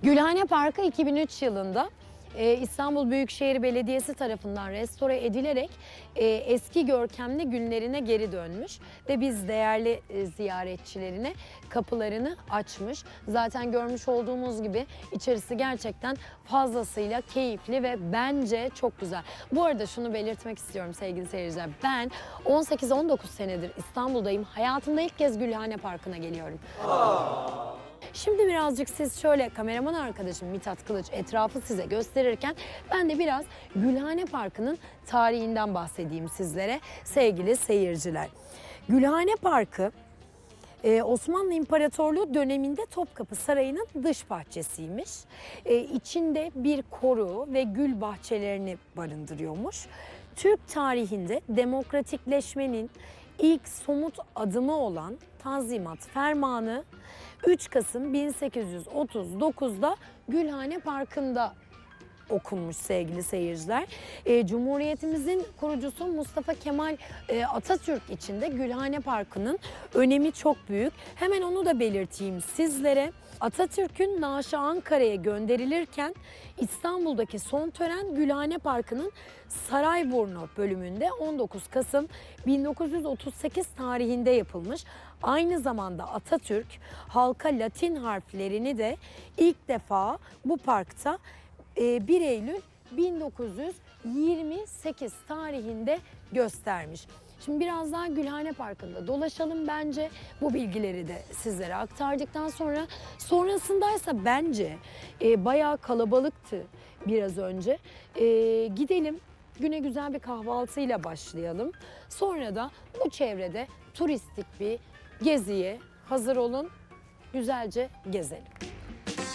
Gülhane Parkı 2003 yılında İstanbul Büyükşehir Belediyesi tarafından restore edilerek eski görkemli günlerine geri dönmüş ve biz değerli ziyaretçilerine kapılarını açmış. Zaten görmüş olduğumuz gibi içerisi gerçekten fazlasıyla keyifli ve bence çok güzel. Bu arada şunu belirtmek istiyorum sevgili seyirciler. Ben 18-19 senedir İstanbul'dayım. Hayatımda ilk kez Gülhane Parkı'na geliyorum. Şimdi birazcık siz şöyle kameraman arkadaşım Mithat Kılıç etrafı size gösterirken ben de biraz Gülhane Parkı'nın tarihinden bahsedeyim sizlere sevgili seyirciler. Gülhane Parkı Osmanlı İmparatorluğu döneminde Topkapı Sarayı'nın dış bahçesiymiş. İçinde bir koru ve gül bahçelerini barındırıyormuş. Türk tarihinde demokratikleşmenin ilk somut adımı olan Tanzimat Fermanı 3 Kasım 1839'da Gülhane Parkı'nda okunmuş sevgili seyirciler. Cumhuriyetimizin kurucusu Mustafa Kemal Atatürk için de Gülhane Parkı'nın önemi çok büyük. Hemen onu da belirteyim sizlere. Atatürk'ün naaşı Ankara'ya gönderilirken İstanbul'daki son tören Gülhane Parkı'nın Sarayburnu bölümünde 19 Kasım 1938 tarihinde yapılmış. Aynı zamanda Atatürk halka Latin harflerini de ilk defa bu parkta 1 Eylül 1928 tarihinde göstermiş. Şimdi biraz daha Gülhane Parkı'nda dolaşalım bence. Bu bilgileri de sizlere aktardıktan sonrasındaysa bence bayağı kalabalıktı biraz önce. Gidelim güne güzel bir kahvaltıyla başlayalım. Sonra da bu çevrede turistik bir geziye hazır olun. Güzelce gezelim.